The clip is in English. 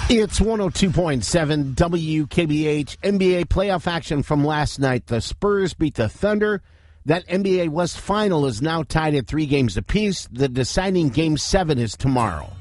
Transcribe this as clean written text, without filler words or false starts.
It's 102.7 WKBH. NBA playoff action from last night. The Spurs beat the Thunder. That NBA West final is now tied at 3 games apiece. The deciding Game 7 is tomorrow.